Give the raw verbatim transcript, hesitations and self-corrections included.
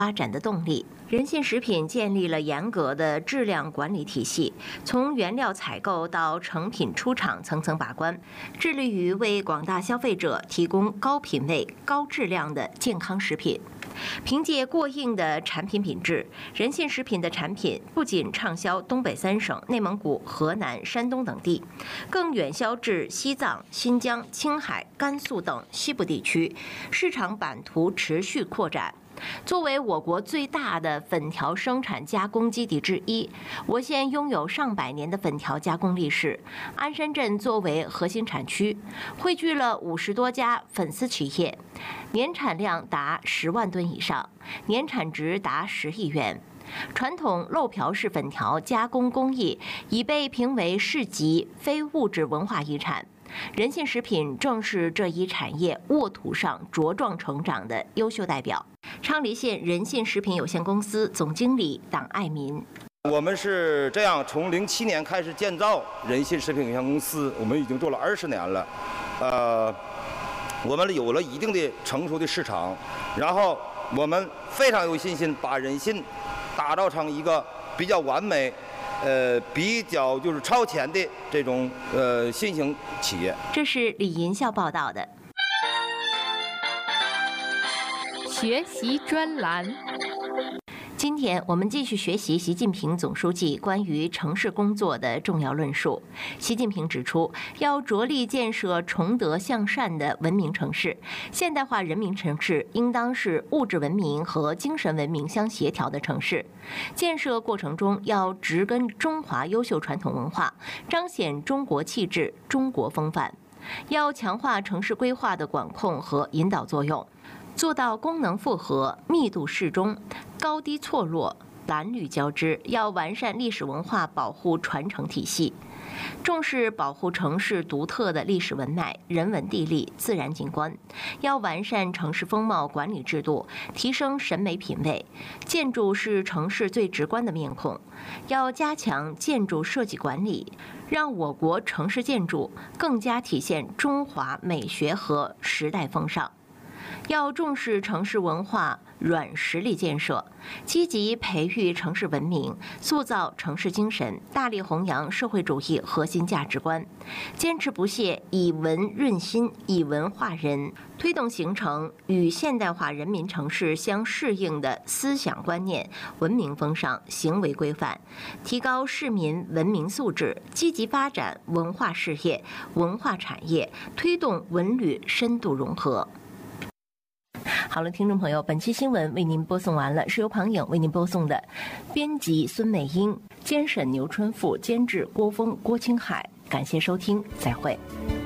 发展的动力。人信食品建立了严格的质量管理体系，从原料采购到成品出厂层层把关，致力于为广大消费者提供高品位、高质量的健康食品。凭借过硬的产品品质，人信食品的产品不仅畅销东北三省、内蒙古、河南、山东等地，更远销至西藏、新疆、青海、甘肃等西部地区，市场版图持续扩展。作为我国最大的粉条生产加工基地之一，我县拥有上百年的粉条加工历史。鞍山镇作为核心产区，汇聚了五十多家粉丝企业，年产量达十万吨以上，年产值达十亿元。传统漏瓢式粉条加工工艺已被评为市级非物质文化遗产。人信食品正是这一产业沃土上茁壮成长的优秀代表。昌黎县人信食品有限公司总经理党爱民： 我们是这样，从零七年开始建造人信食品有限公司，我们已经做了二十年了，呃，我们有了一定的成熟的市场，然后我们非常有信心把人信打造成一个比较完美。呃，比较就是超前的这种呃新型企业。 这是李银笑报道的。 学习专栏。 今天我们继续学习习近平总书记关于城市工作的重要论述。习近平指出，要着力建设崇德向善的文明城市，现代化人民城市应当是物质文明和精神文明相协调的城市。建设过程中要植根中华优秀传统文化，彰显中国气质、中国风范。要强化城市规划的管控和引导作用，做到功能复合、密度适中、高低错落、蓝绿交织。要完善历史文化保护传承体系，重视保护城市独特的历史文脉、人文地理、自然景观。要完善城市风貌管理制度，提升审美品位。建筑是城市最直观的面孔，要加强建筑设计管理，让我国城市建筑更加体现中华美学和时代风尚。要重视城市文化软实力建设，积极培育城市文明，塑造城市精神，大力弘扬社会主义核心价值观，坚持不懈以文润心、以文化人，推动形成与现代化人民城市相适应的思想观念、文明风尚、行为规范，提高市民文明素质，积极发展文化事业、文化产业，推动文旅深度融合。好了，听众朋友，本期新闻为您播送完了，是由庞颖为您播送的，编辑孙美英，监审牛春富，监制郭峰、郭青海，感谢收听，再会。